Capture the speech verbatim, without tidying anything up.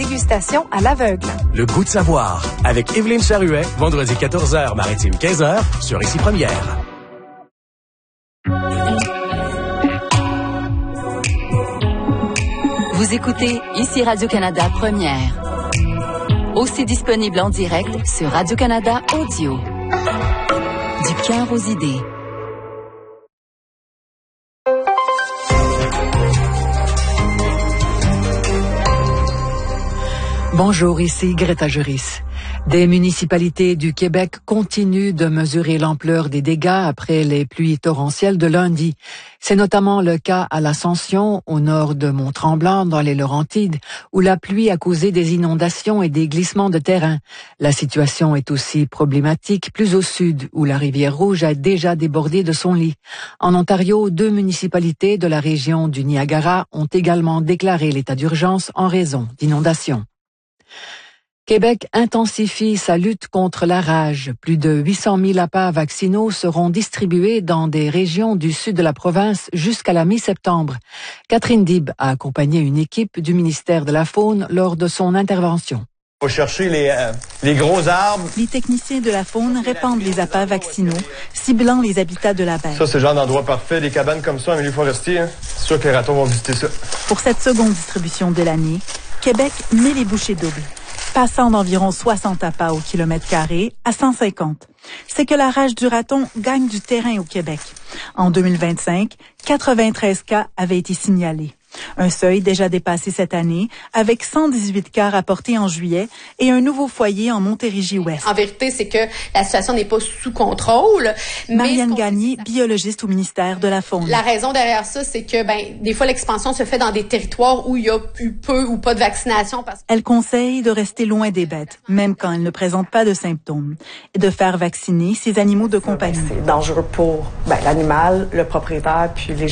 Dégustation à l'aveugle. Le goût de savoir avec Évelyne Charruet, vendredi quatorze heures, Maritime quinze heures, sur Ici Première. Vous écoutez Ici Radio-Canada Première. Aussi disponible en direct sur Radio-Canada Audio. Du cœur aux idées. Bonjour, ici Greta Juris. Des municipalités du Québec continuent de mesurer l'ampleur des dégâts après les pluies torrentielles de lundi. C'est notamment le cas à l'Ascension, au nord de Mont-Tremblant, dans les Laurentides, où la pluie a causé des inondations et des glissements de terrain. La situation est aussi problématique plus au sud, où la rivière Rouge a déjà débordé de son lit. En Ontario, deux municipalités de la région du Niagara ont également déclaré l'état d'urgence en raison d'inondations. Québec intensifie sa lutte contre la rage. Plus de huit cent mille appâts vaccinaux seront distribués dans des régions du sud de la province jusqu'à la mi-septembre. Catherine Dib a accompagné une équipe du ministère de la Faune lors de son intervention. Il faut chercher les, euh, les gros arbres. Les techniciens de la Faune répandent les appâts vaccinaux, ciblant les habitats de la baie. Ça, c'est le genre d'endroit parfait. Des cabanes comme ça en milieu forestier, hein. C'est sûr que les ratons vont visiter ça. Pour cette seconde distribution de l'année, Québec met les bouchées doubles, passant d'environ soixante appâts au kilomètre carré à cent cinquante. C'est que la rage du raton gagne du terrain au Québec. En deux mille vingt-cinq, quatre-vingt-treize cas avaient été signalés. Un seuil déjà dépassé cette année, avec cent dix-huit cas rapportés en juillet et un nouveau foyer en Montérégie-Ouest. En vérité, c'est que la situation n'est pas sous contrôle. Marianne Gagné, biologiste au ministère de la Faune. La raison derrière ça, c'est que ben des fois l'expansion se fait dans des territoires où il y a eu peu ou pas de vaccination. Parce... Elle conseille de rester loin des bêtes, même quand elles ne présentent pas de symptômes, et de faire vacciner ces animaux de compagnie. C'est dangereux pour ben, l'animal, le propriétaire, puis les